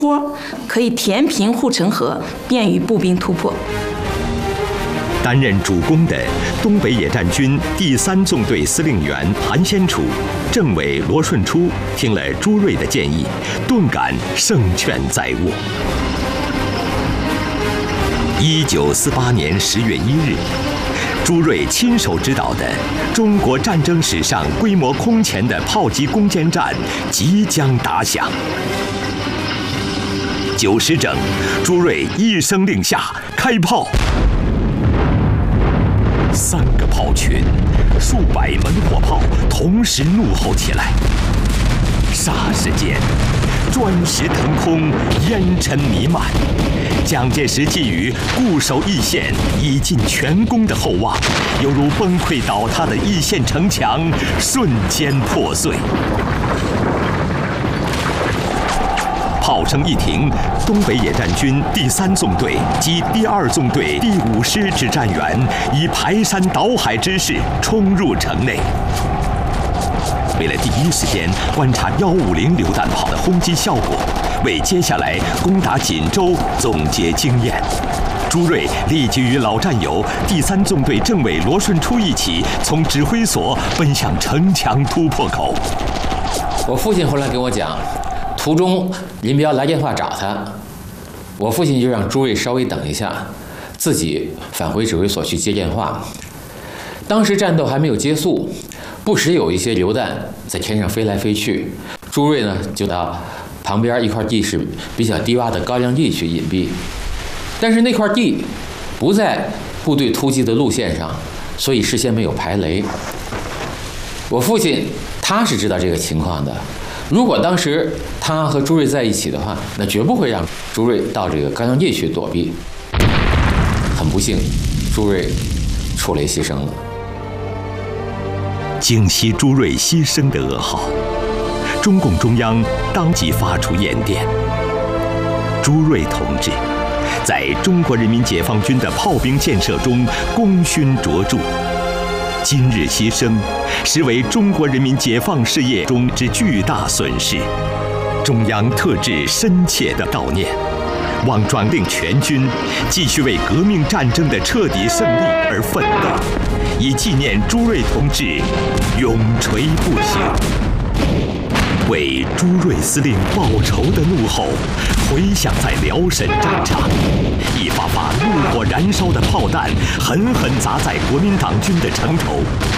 坡可以填平护城河，便于步兵突破。 担任主攻的东北野战军第3纵队司令员韩先楚、政委罗顺初听了朱瑞的建议，顿感胜券在握。1948年10月1日，朱瑞亲手指导的中国战争史上规模空前的炮击攻坚战即将打响。9时整，朱瑞一声令下，开炮。3个炮群，数百门火炮同时怒吼起来。霎时间，砖石腾空，烟尘弥漫。蒋介石寄予固守易县、以尽全功的厚望，犹如崩溃倒塌的易县城墙，瞬间破碎。炮声一停，东北野战军第3纵队及第2纵队第5师指战员以排山倒海之势冲入城内。为了第一时间观察150榴弹炮的轰击效果，为接下来攻打锦州总结经验，朱瑞立即与老战友第3纵队政委罗顺初一起从指挥所奔向城墙突破口。 我父亲后来跟我讲，途中林彪来电话找他，我父亲就让朱瑞稍微等一下，自己返回指挥所去接电话。当时战斗还没有结束，不时有一些榴弹在天上飞来飞去，朱瑞呢就到旁边一块地是比较低洼的高粱地去隐蔽，但是那块地不在部队突击的路线上，所以事先没有排雷。我父亲他是知道这个情况的，如果当时他和朱瑞在一起的话，那绝不会让朱瑞到这个高粱地去躲避。很不幸，朱瑞触雷牺牲了。 惊悉朱瑞牺牲的噩耗，中共中央当即发出唁电。朱瑞同志在中国人民解放军的炮兵建设中功勋卓著，今日牺牲，实为中国人民解放事业中之巨大损失。中央特致深切的悼念，望转令全军继续为革命战争的彻底胜利而奋斗，以纪念朱瑞同志永垂不朽。为朱瑞司令报仇的怒吼回响在辽沈战场，一发发怒火燃烧的炮弹狠狠砸在国民党军的城头。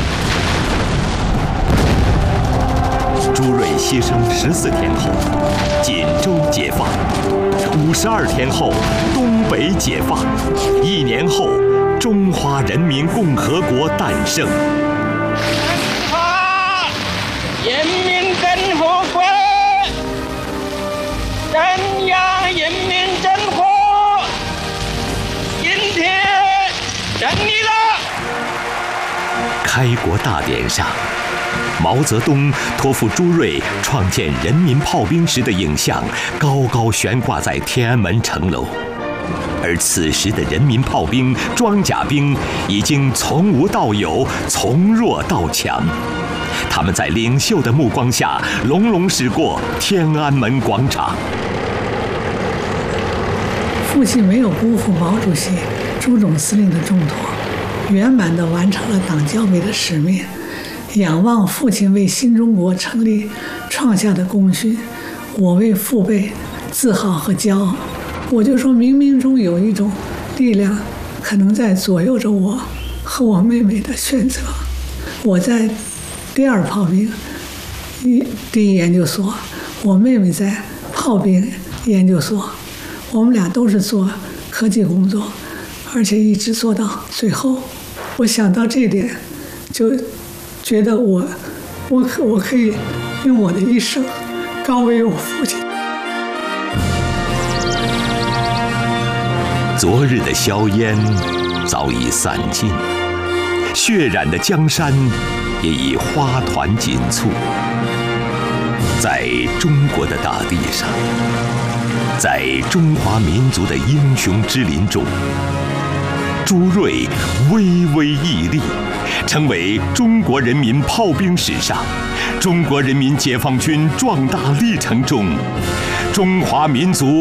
朱瑞牺牲14天后，锦州解放；52天后，东北解放；1年后，中华人民共和国诞生。 人民政府归，中央人民政府今天胜利了。 开国大典上，毛泽东托付朱瑞创建人民炮兵时的影像高高悬挂在天安门城楼，而此时的人民炮兵、装甲兵已经从无到有，从弱到强。他们在领袖的目光下隆隆驶过天安门广场。 父亲没有辜负毛主席、朱总司令的重托，圆满地完成了党交给的使命。仰望父亲为新中国成立创下的功勋，我为父辈自豪和骄傲。我就说冥冥中有一种力量可能在左右着我和我妹妹的选择。我在第2炮兵第1研究所，我妹妹在炮兵研究所，我们俩都是做科技工作，而且一直做到最后。我想到这点，就觉得我可以用我的一生告慰我父亲。 昨日的硝烟早已散尽，血染的江山也已花团锦簇。在中国的大地上，在中华民族的英雄之林中，朱瑞巍巍屹立，成为中国人民炮兵史上中国人民解放军壮大历程中中华民族